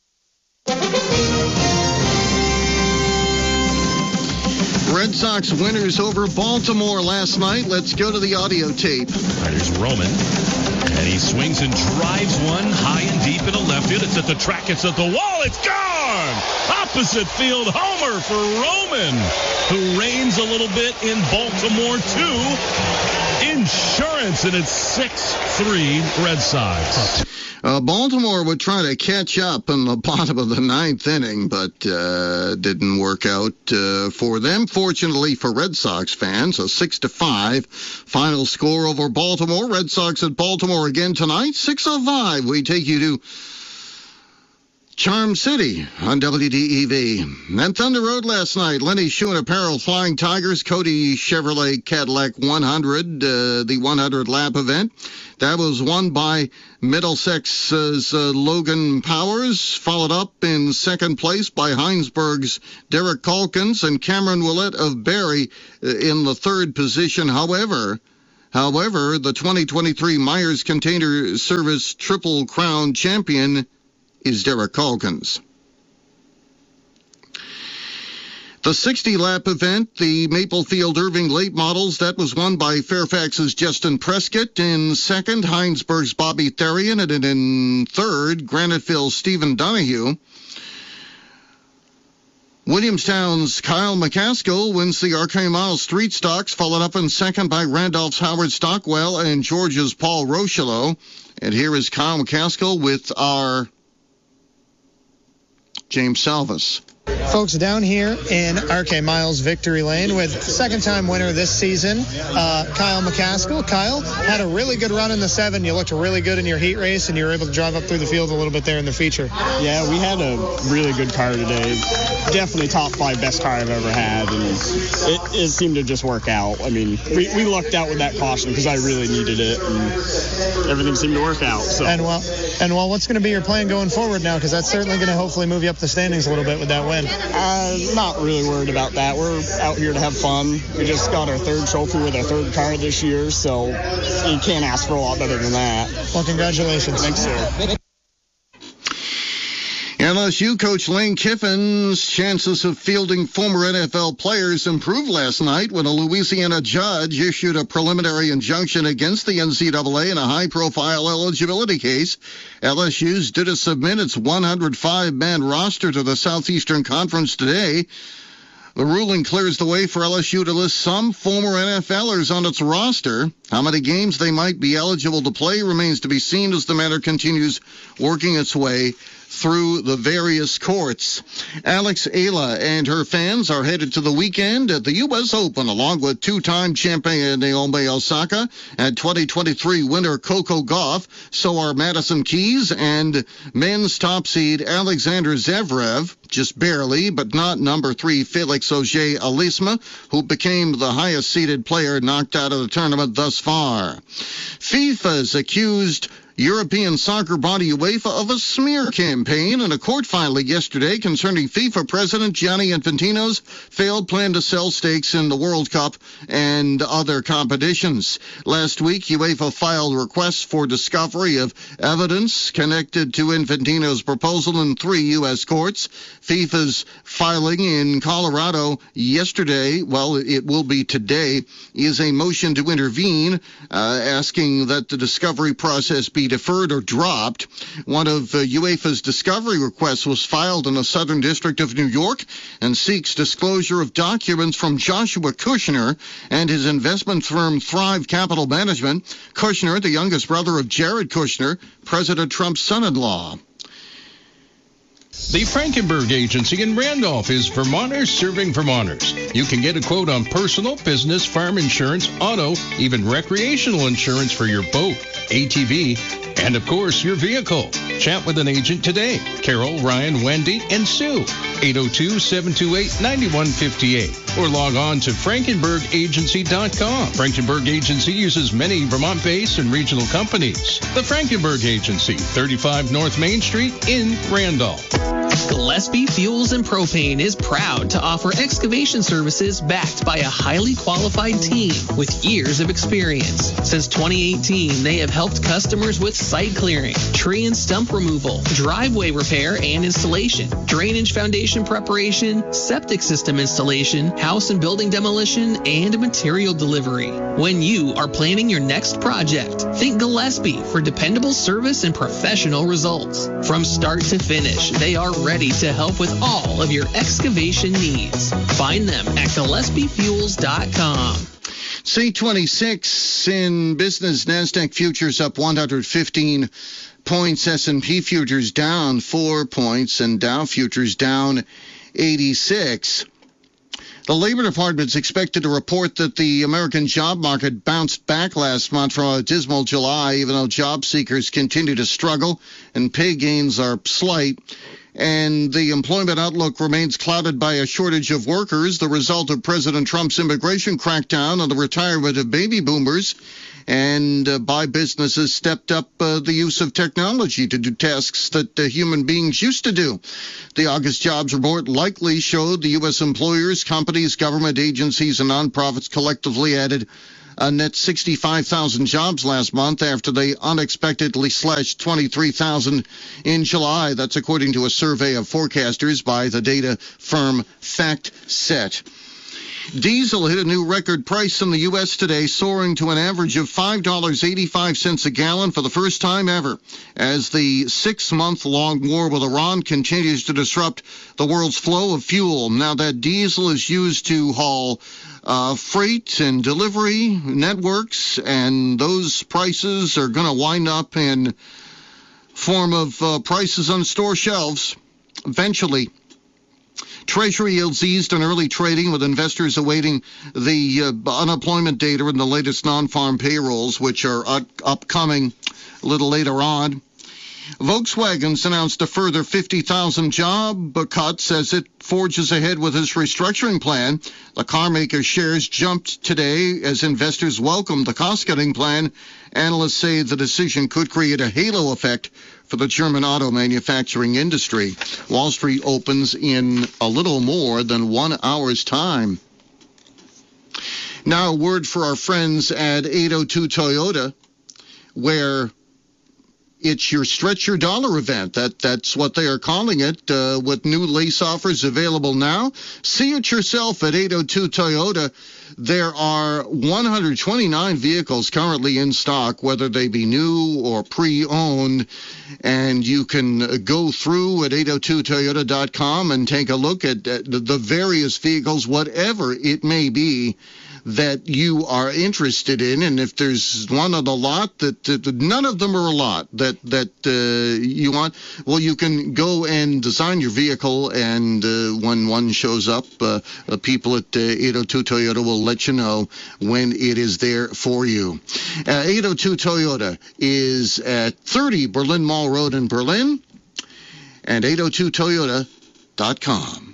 Red Sox winners over Baltimore last night. Let's go to the audio tape. All right, here's Roman. And he swings and drives one high and deep in the left field. It's at the track. It's at the wall. It's gone. Opposite field homer for Roman, who reigns a little bit in Baltimore, too. Insurance, and it's six three Red Sox. Uh, Baltimore would try to catch up in the bottom of the ninth inning, but uh, didn't work out uh, for them. Fortunately for Red Sox fans, a six to five final score over Baltimore. Red Sox at Baltimore again tonight, six oh five. We take you to Charm City on W D E V. And Thunder Road last night, Lenny Shoe and Apparel Flying Tigers, Cody Chevrolet Cadillac one hundred, uh, the one hundred lap event. That was won by Middlesex's uh, Logan Powers, followed up in second place by Heinsberg's Derek Calkins and Cameron Willett of Barrie uh, in the third position. However, however, the twenty twenty-three Myers Container Service Triple Crown champion is Derek Calkins. The sixty lap event, the Maplefield Irving Late Models, that was won by Fairfax's Justin Prescott. In second, Heinsberg's Bobby Therian, and in third, Graniteville's Stephen Donahue. Williamstown's Kyle McCaskill wins the Arcade Mile Street Stocks, followed up in second by Randolph's Howard Stockwell and Georgia's Paul Rocheleau. And here is Kyle McCaskill with our James Salvis. Folks, down here in Arcade Miles Victory Lane with second-time winner this season, uh, Kyle McCaskill. Kyle had a really good run in the seven. You looked really good in your heat race, and you were able to drive up through the field a little bit there in the feature. Yeah, we had a really good car today. Definitely top five best car I've ever had, and it, it seemed to just work out. I mean, we, we lucked out with that caution because I really needed it, and everything seemed to work out. So. And well, and well, what's going to be your plan going forward now? Because that's certainly going to hopefully move you up the standings a little bit with that win. Uh, not really worried about that. We're out here to have fun. We just got our third trophy with our third car this year, so you can't ask for a lot better than that. Well, congratulations. Thanks, sir. L S U coach Lane Kiffin's chances of fielding former N F L players improved last night when a Louisiana judge issued a preliminary injunction against the N C double A in a high-profile eligibility case. L S U's due to submit its one hundred five man roster to the Southeastern Conference today. The ruling clears the way for L S U to list some former N F Lers on its roster. How many games they might be eligible to play remains to be seen as the matter continues working its way through the various courts. Alex Ayla and her fans are headed to the weekend at the U S Open, along with two-time champion Naomi Osaka and twenty twenty-three winner Coco Gauff. So are Madison Keys and men's top seed Alexander Zverev, just barely, but not number three Felix Auger-Aliassime, who became the highest-seeded player knocked out of the tournament thus far. FIFA's accused European soccer body UEFA of a smear campaign in a court filing yesterday concerning FIFA President Gianni Infantino's failed plan to sell stakes in the World Cup and other competitions. Last week, UEFA filed requests for discovery of evidence connected to Infantino's proposal in three U S courts. FIFA's filing in Colorado yesterday, well, it will be today, is a motion to intervene, uh, asking that the discovery process be deferred or dropped. One of uh, UEFA's discovery requests was filed in the Southern District of New York and seeks disclosure of documents from Joshua Kushner and his investment firm Thrive Capital Management. Kushner, the youngest brother of Jared Kushner, President Trump's son-in-law. The Frankenberg Agency in Randolph is Vermonters serving Vermonters. You can get a quote on personal, business, farm insurance, auto, even recreational insurance for your boat, A T V, And, of course, your vehicle. Chat with an agent today. Carol, Ryan, Wendy, and Sue. eight oh two, seven two eight, nine one five eight. Or log on to frankenberg agency dot com. Frankenberg Agency uses many Vermont-based and regional companies. The Frankenberg Agency, thirty-five North Main Street in Randolph. Gillespie Fuels and Propane is proud to offer excavation services backed by a highly qualified team with years of experience. Since twenty eighteen, they have helped customers with site clearing, tree and stump removal, driveway repair and installation, drainage foundation preparation, septic system installation, house and building demolition, and material delivery. When you are planning your next project, think Gillespie for dependable service and professional results. From start to finish, they are ready to help with all of your excavation needs. Find them at gillespie fuels dot com. C twenty-six in business. NASDAQ futures up one hundred fifteen points. S and P futures down four points. And Dow futures down eighty-six. The Labor Department is expected to report that the American job market bounced back last month from a dismal July, even though job seekers continue to struggle and pay gains are slight. And the employment outlook remains clouded by a shortage of workers, the result of President Trump's immigration crackdown on the retirement of baby boomers, and uh, by businesses stepped up uh, the use of technology to do tasks that uh, human beings used to do. The August jobs report likely showed the U S employers, companies, government agencies, and nonprofits collectively added a net sixty-five thousand jobs last month after they unexpectedly slashed twenty-three thousand in July. That's according to a survey of forecasters by the data firm FactSet. Diesel hit a new record price in the U S today, soaring to an average of five dollars and eighty-five cents a gallon for the first time ever, as the six-month-long war with Iran continues to disrupt the world's flow of fuel. Now, that diesel is used to haul uh, freight and delivery networks, and those prices are going to wind up in form of uh, prices on store shelves eventually. Treasury yields eased in early trading, with investors awaiting the uh, unemployment data and the latest non-farm payrolls, which are up- upcoming a little later on. Volkswagen's announced a further fifty thousand job cuts as it forges ahead with its restructuring plan. The carmaker's shares jumped today as investors welcomed the cost-cutting plan. Analysts say the decision could create a halo effect for the German auto manufacturing industry. Wall Street opens in a little more than one hour's time. Now, a word for our friends at eight oh two Toyota, where it's your Stretch Your Dollar event. That That's what they are calling it, uh, with new lease offers available now. See it yourself at eight oh two Toyota. There are one hundred twenty-nine vehicles currently in stock, whether they be new or pre-owned, and you can go through at eight oh two toyota dot com and take a look at, at the various vehicles, whatever it may be, that you are interested in. And if there's one of the lot that, that none of them are a lot that that uh, you want, well, you can go and design your vehicle, and uh, when one shows up, uh, uh, people at uh, eight oh two Toyota will let you know when it is there for you. Uh, eight oh two Toyota is at thirty Berlin Mall Road in Berlin, and eight oh two toyota dot com.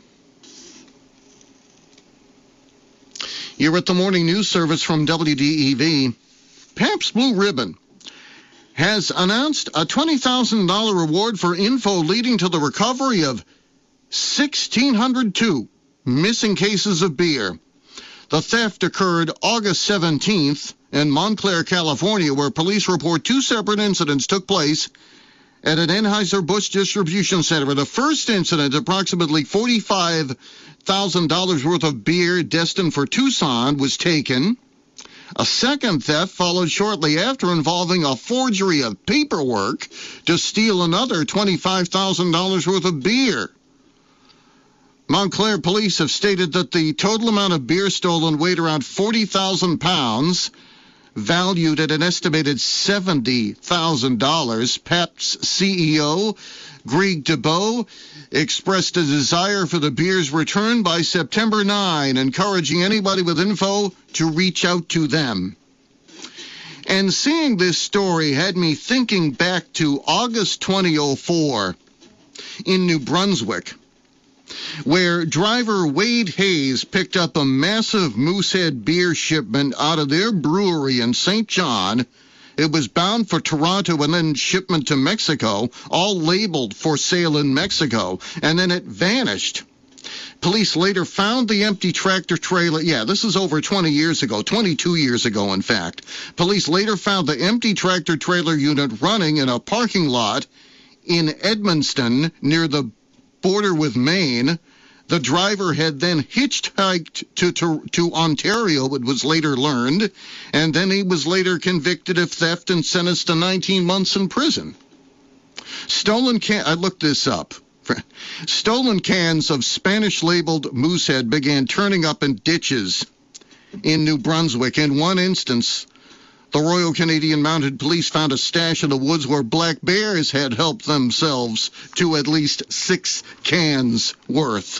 You're at the Morning News Service from W D E V. Pabst Blue Ribbon has announced a twenty thousand dollars reward for info leading to the recovery of one thousand six hundred two missing cases of beer. The theft occurred August seventeenth in Montclair, California, where police report two separate incidents took place at an Anheuser-Busch distribution center. The first incident, approximately forty-five thousand dollars worth of beer destined for Tucson, was taken. A second theft followed shortly after, involving a forgery of paperwork to steal another twenty-five thousand dollars worth of beer. Montclair police have stated that the total amount of beer stolen weighed around forty thousand pounds, valued at an estimated seventy thousand dollars. Pabst's C E O, Greg DeBow, expressed a desire for the beer's return by September ninth, encouraging anybody with info to reach out to them. And seeing this story had me thinking back to August twenty oh four in New Brunswick, where driver Wade Hayes picked up a massive Moosehead beer shipment out of their brewery in Saint John. It was bound for Toronto and then shipment to Mexico, all labeled for sale in Mexico, and then it vanished. Police later found the empty tractor trailer. Yeah, this is over twenty years ago, twenty-two years ago, in fact. Police later found the empty tractor trailer unit running in a parking lot in Edmundston near the border with Maine. The driver had then hitchhiked to, to, to Ontario, it was later learned, and then he was later convicted of theft and sentenced to nineteen months in prison. Stolen can I looked this up. Stolen cans of Spanish-labeled Moosehead began turning up in ditches in New Brunswick. In one instance, the Royal Canadian Mounted Police found a stash in the woods where black bears had helped themselves to at least six cans worth.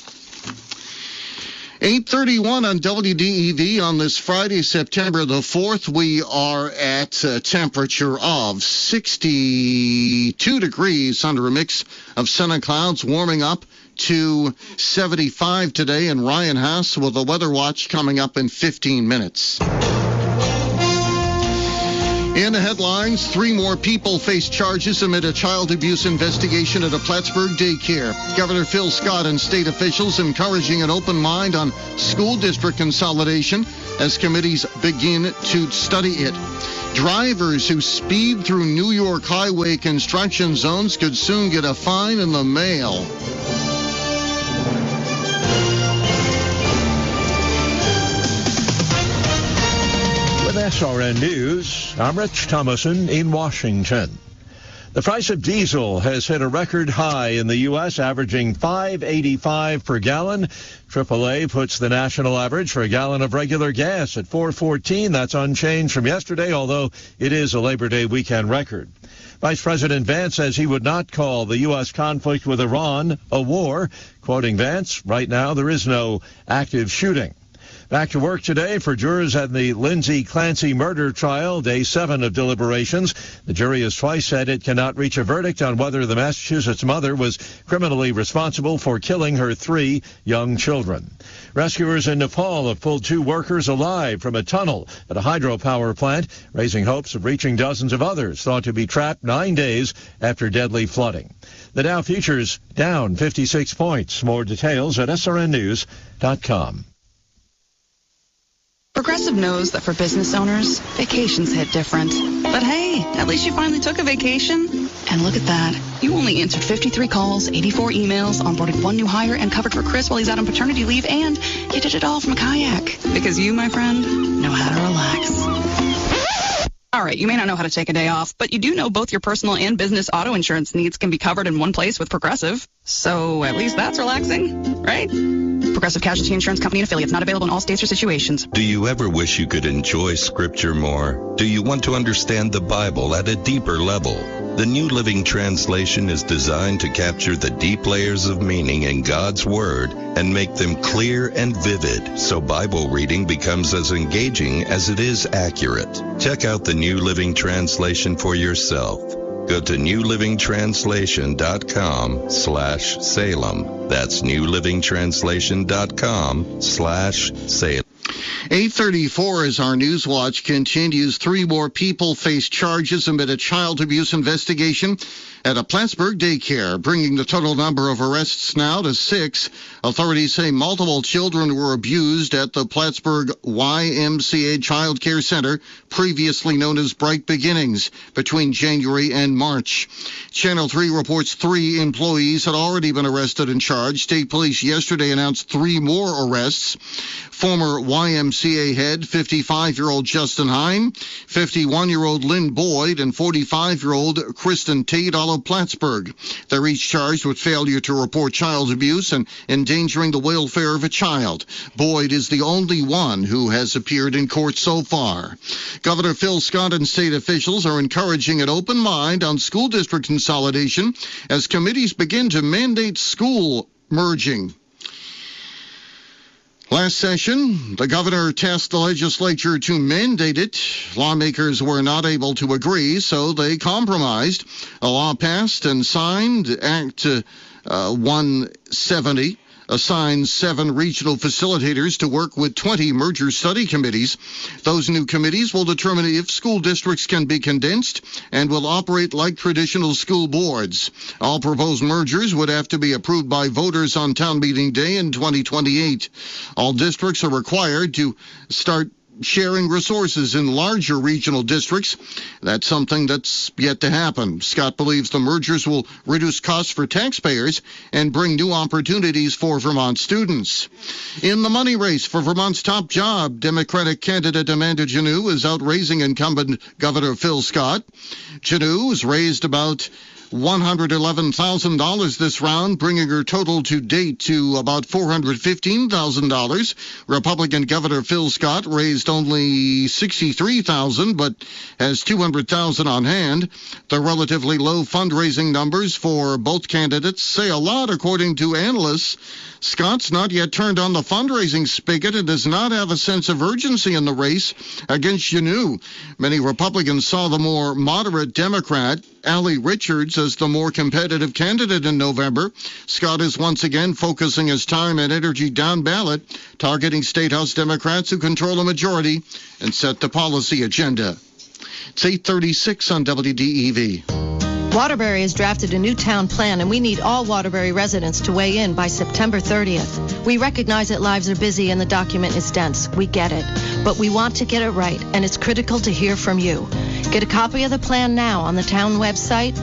eight thirty-one on W D E V on this Friday, September the fourth. We are at a temperature of sixty-two degrees under a mix of sun and clouds, warming up to seventy-five today. And Ryan Haas with a weather watch coming up in fifteen minutes. In the headlines, three more people face charges amid a child abuse investigation at a Plattsburgh daycare. Governor Phil Scott and state officials encouraging an open mind on school district consolidation as committees begin to study it. Drivers who speed through New York highway construction zones could soon get a fine in the mail. S R N News, I'm Rich Thomason in Washington. The price of diesel has hit a record high in the U S, averaging five dollars and eighty-five cents per gallon. triple A puts the national average for a gallon of regular gas at four dollars and fourteen cents. That's unchanged from yesterday, although it is a Labor Day weekend record. Vice President Vance says he would not call the U S conflict with Iran a war. Quoting Vance, right now there is no active shooting. Back to work today for jurors at the Lindsay Clancy murder trial, day seven of deliberations. The jury has twice said it cannot reach a verdict on whether the Massachusetts mother was criminally responsible for killing her three young children. Rescuers in Nepal have pulled two workers alive from a tunnel at a hydropower plant, raising hopes of reaching dozens of others thought to be trapped nine days after deadly flooding. The Dow futures down fifty-six points. More details at S R N news dot com. Progressive knows that for business owners, vacations hit different. But hey, at least you finally took a vacation. And look at that. You only answered fifty-three calls, eighty-four emails, onboarded one new hire, and covered for Chris while he's out on paternity leave, and you did it all from a kayak. Because you, my friend, know how to relax. All right, you may not know how to take a day off, but you do know both your personal and business auto insurance needs can be covered in one place with Progressive. So at least that's relaxing, right? Progressive Casualty Insurance Company and affiliates, not available in all states or situations. Do you ever wish you could enjoy Scripture more? Do you want to understand the Bible at a deeper level? The New Living Translation is designed to capture the deep layers of meaning in God's Word and make them clear and vivid, so Bible reading becomes as engaging as it is accurate. Check out the New Living Translation for yourself. Go to new living translation dot com slash Salem. That's new living translation dot com slash Salem. eight thirty-four as our News Watch continues. Three more people face charges amid a child abuse investigation at a Plattsburgh daycare, bringing the total number of arrests now to six. Authorities say multiple children were abused at the Plattsburgh Y M C A Child Care Center, previously known as Bright Beginnings, between January and March. Channel three reports three employees had already been arrested and charged. State police yesterday announced three more arrests. Former Y M C A head, fifty-five-year-old Justin Hine, fifty-one-year-old Lynn Boyd, and forty-five-year-old Kristen Tate, all of Plattsburgh. They're each charged with failure to report child abuse and endangering the welfare of a child. Boyd is the only one who has appeared in court so far. Governor Phil Scott and state officials are encouraging an open mind on school district consolidation as committees begin to mandate school merging. Last session, the governor tasked the legislature to mandate it. Lawmakers were not able to agree, so they compromised. A law passed and signed, Act uh, one seventy. Assigns seven regional facilitators to work with twenty merger study committees. Those new committees will determine if school districts can be condensed and will operate like traditional school boards. All proposed mergers would have to be approved by voters on town meeting day in twenty twenty-eight. All districts are required to start sharing resources in larger regional districts. That's something that's yet to happen. Scott believes the mergers will reduce costs for taxpayers and bring new opportunities for Vermont students. In the money race for Vermont's top job, Democratic candidate Amanda Janot is outraising incumbent Governor Phil Scott. Janot has raised about one hundred eleven thousand dollars this round, bringing her total to date to about four hundred fifteen thousand dollars. Republican Governor Phil Scott raised only sixty-three thousand dollars, but has two hundred thousand dollars on hand. The relatively low fundraising numbers for both candidates say a lot, according to analysts. Scott's not yet turned on the fundraising spigot and does not have a sense of urgency in the race against Janot. Many Republicans saw the more moderate Democrat, Allie Richards, as the more competitive candidate in November. Scott is once again focusing his time and energy down ballot, targeting State House Democrats who control a majority and set the policy agenda. It's eight thirty-six on W D E V. Waterbury has drafted a new town plan, and we need all Waterbury residents to weigh in by September thirtieth. We recognize that lives are busy and the document is dense. We get it. But we want to get it right, and it's critical to hear from you. Get a copy of the plan now on the town website